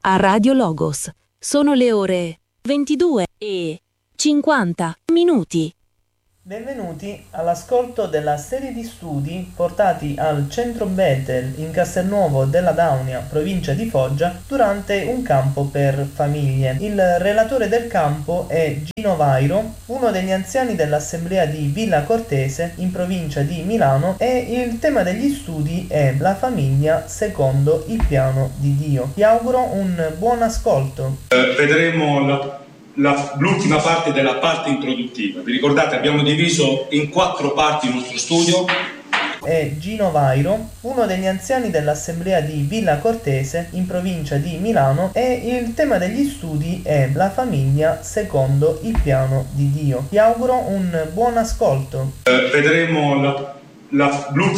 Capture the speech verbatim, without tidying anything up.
a Radio Logos. Sono le ore ventidue e cinquanta minuti. Benvenuti all'ascolto della serie di studi portati al Centro Bethel in Castelnuovo della Daunia, provincia di Foggia, durante un campo per famiglie. Il relatore del campo è Gino Vairo, uno degli anziani dell'Assemblea di Villa Cortese, in provincia di Milano, e il tema degli studi è la famiglia secondo il piano di Dio. Vi auguro un buon ascolto. Eh, vedremo la... La, l'ultima parte della parte introduttiva. Vi ricordate, abbiamo diviso in quattro parti il nostro studio. È Gino Vairo, uno degli anziani dell'Assemblea di Villa Cortese, in provincia di Milano, e il tema degli studi è la famiglia secondo il piano di Dio. Vi auguro un buon ascolto. Eh, vedremo la, la, l'ultima